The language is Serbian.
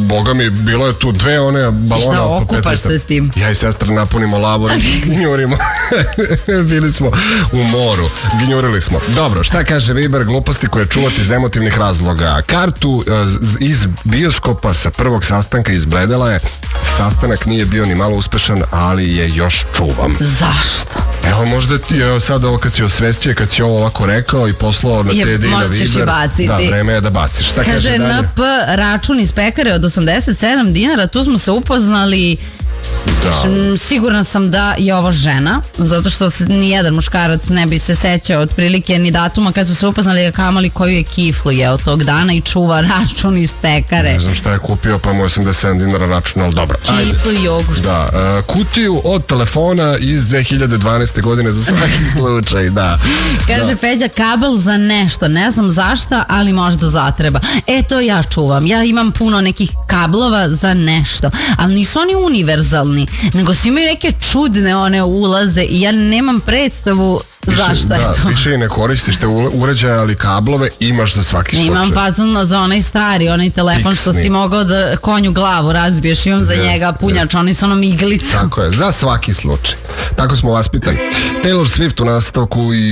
boga mi, bilo je tu 2 one balona. I šta, okupaš se s tim? Ja i sestra napunimo lavor i gnjurimo. Bili smo u moru, gnjurili smo. Dobro, šta kaže Viber? Gluposti koje čuvati iz emotivnih razloga. Kartu iz bioskopa sa prvog sastanka izbledela je. Sastanak nije bio ni malo uspešan, ali je još čuvam. Zašto? Evo, možda ti je sad ovo kad si osvestio, kad si ovo ovako rekao i poslao na Tedi i na Viber. Možeš i baciti. Da, vreme je da baciš. Šta kaže dalje? NP, račun iz pekare od 87 dinara, tu smo se upoznali. Da. Sigurna sam da je ovo žena, zato što nijedan muškarac ne bi se sećao otprilike ni datuma kad su se upoznali, a kamoli koju je kiflu je od tog dana i čuva račun iz pekare. Ne znam šta je kupio, pa mu 87 dinara račun, ali dobro. Kiflu i jogurt. Da, kutiju od telefona iz 2012. godine za svaki slučaj, da. Kaže Feđa, kabel za nešto, ne znam zašta, ali možda zatreba. To ja čuvam, ja imam puno nekih kablova za nešto, ali nisu oni univerzalni, nego svi imaju neke čudne one ulaze i ja nemam predstavu zašto je to. Više i ne koristiš te uređaje, ali kablove imaš za svaki slučaj. Imam fazon za onaj stari, onaj telefon što si mogao da konju glavu razbiješ, imam za njega punjač, oni sa onom iglicom. Tako je, za svaki slučaj. Tako smo vaspitani. Taylor Swift u nastavku i